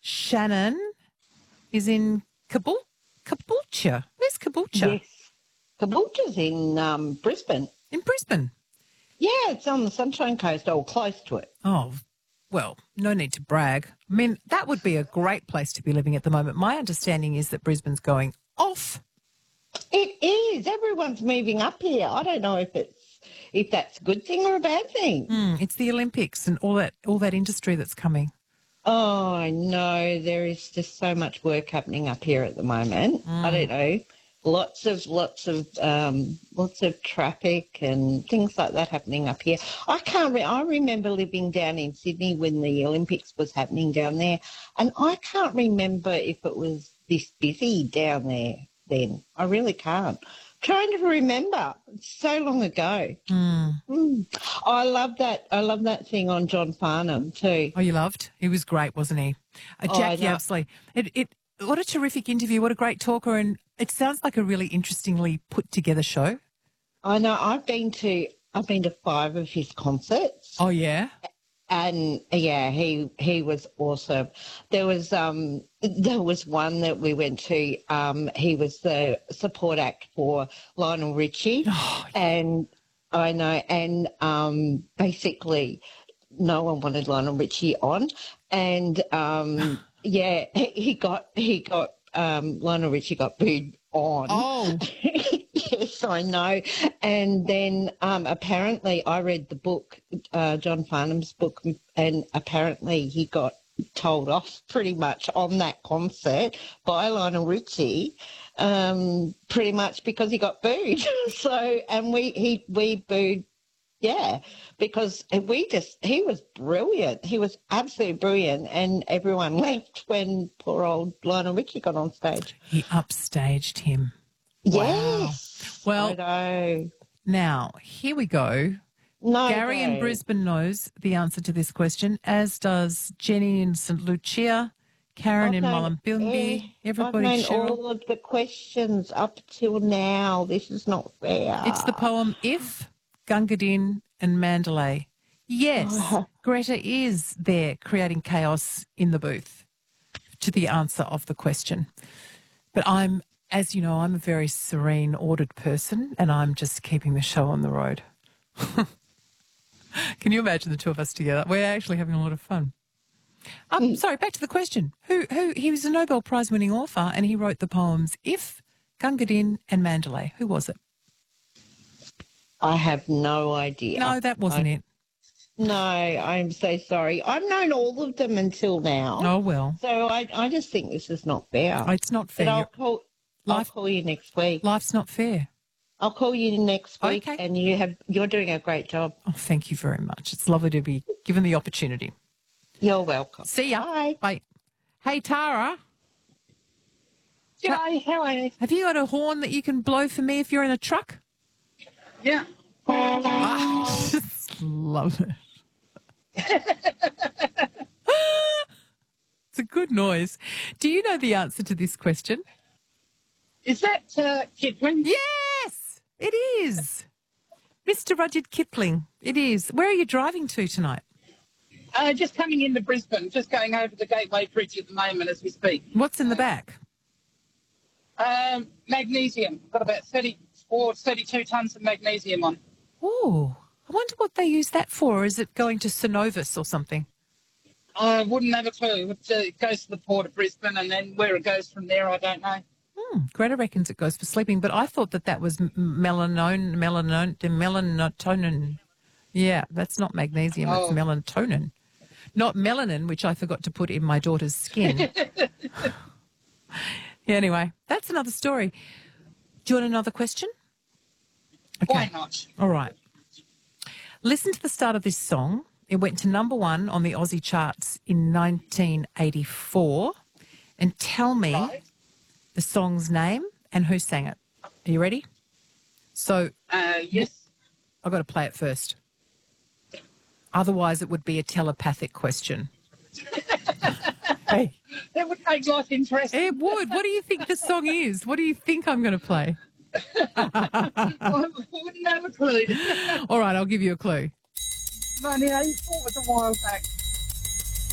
Shannon is in Caboolture. Where's Caboolture? Yes. Caboolture's in Brisbane. In Brisbane? Yeah, it's on the Sunshine Coast, or close to it. Oh, well, no need to brag. I mean, that would be a great place to be living at the moment. My understanding is that Brisbane's going off. It is. Everyone's moving up here. I don't know if that's a good thing or a bad thing. It's the Olympics and all that industry that's coming. Oh, I know. There is just so much work happening up here at the moment. I don't know. Lots of traffic and things like that happening up here. I remember living down in Sydney when the Olympics was happening down there, and I can't remember if it was this busy down there then. I really can't. Trying to remember. It's so long ago. I love that thing on John Farnham too. Oh, you loved? He was great, wasn't he? Jackie Apsley. What a terrific interview. What a great talker. And it sounds like a really interestingly put together show. I know. I've been to 5 of his concerts. Oh, yeah? And yeah, he was awesome. There was one that we went to. He was the support act for Lionel Richie, and I know. And basically, no one wanted Lionel Richie on, and yeah, Lionel Richie got booed on. Oh. Yes, I know. And then apparently I read the book, John Farnham's book, and apparently he got told off pretty much on that concert by Lionel Richie, pretty much because he got booed. So, and we booed, yeah, because he was brilliant. He was absolutely brilliant, and everyone left when poor old Lionel Richie got on stage. He upstaged him. Yes. Wow. Well, I know. Now, here we go. No, Gary in Brisbane knows the answer to this question, as does Jenny in St Lucia, Karen in Mullumbimby, everybody. I've known all of the questions up till now. This is not fair. It's the poem If, Gunga Din and Mandalay. Yes, Greta is there creating chaos in the booth to the answer of the question. But as you know, I'm a very serene, ordered person, and I'm just keeping the show on the road. Can you imagine the two of us together? We're actually having a lot of fun. Sorry, back to the question. He was a Nobel Prize-winning author, and he wrote the poems If, Gunga Din and Mandalay. Who was it? I have no idea. No, that wasn't it. No, I'm so sorry. I've known all of them until now. Oh, well. So I just think this is not fair. It's not fair. But I'll call you next week. Life's not fair. I'll call you next week, okay. And you're doing a great job. Oh, thank you very much. It's lovely to be given the opportunity. You're welcome. See ya. Bye. Bye. Hey, Tara. Hi, how are you? Have you got a horn that you can blow for me if you're in a truck? Yeah. I just love it. It's a good noise. Do you know the answer to this question? Is that Kipling? Yes, it is. Mr. Rudyard Kipling, it is. Where are you driving to tonight? Just coming into Brisbane, just going over the Gateway Bridge at the moment as we speak. What's in the back? Magnesium. Got about 32 tonnes of magnesium on. Oh, I wonder what they use that for. Is it going to Synovus or something? I wouldn't have a clue. It goes to the port of Brisbane, and then where it goes from there, I don't know. Greta reckons it goes for sleeping, but I thought that was melatonin. Yeah, that's not magnesium, it's melatonin. Not melanin, which I forgot to put in my daughter's skin. Anyway, that's another story. Do you want another question? Okay. Why not? All right. Listen to the start of this song. It went to number 1 on the Aussie charts in 1984. And tell me the song's name and who sang it. Are you ready? So, yes. I've got to play it first. Otherwise, it would be a telepathic question. Hey. That would make life interesting. It would. What do you think the song is? What do you think I'm going to play? I wouldn't have a clue. All right, I'll give you a clue. 1984 was a while back.